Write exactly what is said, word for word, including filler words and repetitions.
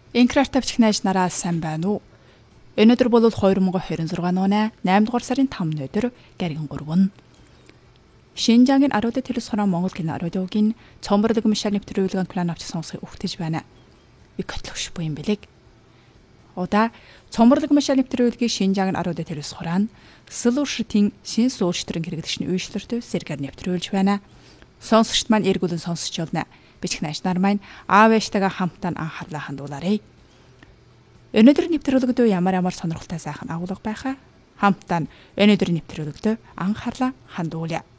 Инкраар тавьчих найз нараа сайн байна уу? Өнөөдөр бол хоёр мянга двадцать шесть оны найман дугаар сарын тавны өдөр Гэргэн гурав. Шинжаагийн Аруудын телевиз хорон Монгол кино радиогийн цомборлог мишаар нэвтрүүлгийн план авч сонсохыг өгтөж байна. Би котлогш буй юм бэлэг. Удаа цомборлог мишаар нэвтрүүлгийн Шинжаагийн Аруудын телевиз хорон Сэлүүршитийн шин суулштрын хэрэглэгчний үйлчлэртэй сэргээр нэвтрүүлж байна. Сонсогчд маань эргүүлэн сонсож байна. Бичих найз нар маань аав ээжтэйгээ хамтдаа анхаарлаа хандуулаарай. Өнөөдөр нэвтрүүлэгдөө ямар ямар сонирхолтой сайхан агуулга байхаа хамтдаа өнөөдөр нэвтрүүлэгдөө анхаарлаа хандуулъя.